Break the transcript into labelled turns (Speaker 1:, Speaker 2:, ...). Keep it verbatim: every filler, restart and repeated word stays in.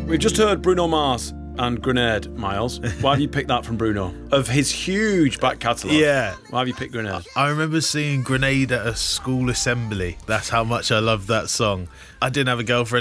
Speaker 1: We've just heard Bruno Mars and Grenade, Miles. Why have you picked that from Bruno? Of his huge back catalogue.
Speaker 2: Yeah.
Speaker 1: Why have you picked Grenade?
Speaker 2: I remember seeing Grenade at a school assembly. That's how much I loved that song. I didn't have a girlfriend